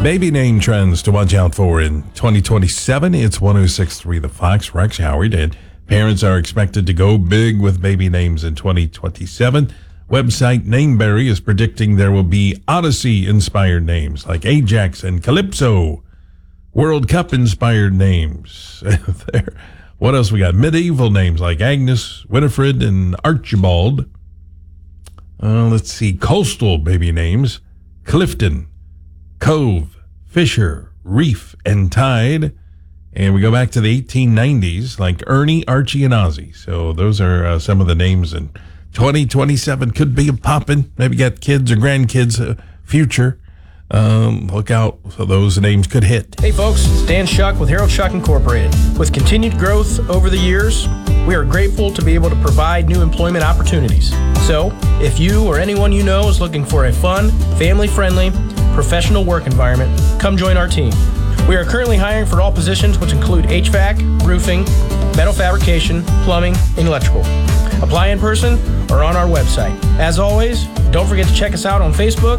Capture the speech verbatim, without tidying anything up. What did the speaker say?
Baby name trends to watch out for in twenty twenty-seven. It's one oh six point three The Fox, Rex Howard, and parents are expected to go big with baby names in twenty twenty-seven. Website Nameberry is predicting there will be Odyssey-inspired names like Ajax and Calypso. World Cup-inspired names. there. What else we got? Medieval names like Agnes, Winifred, and Archibald. Uh, let's see. Coastal baby names. Clifton, Cove, Fisher, Reef, and Tide. And we go back to the eighteen nineties, like Ernie, Archie, and Ozzy. So those are uh, some of the names in twenty twenty-seven. Could be a poppin'. Maybe got kids or grandkids uh, future. Um, look out, so those names could hit. Hey folks, it's Dan Shuck with Harold Shuck Incorporated. With continued growth over the years, we are grateful to be able to provide new employment opportunities. So, if you or anyone you know is looking for a fun, family-friendly, professional work environment, come join our team. We are currently hiring for all positions, which include H V A C, roofing, metal fabrication, plumbing, and electrical. Apply in person or on our website. As always, don't forget to check us out on Facebook,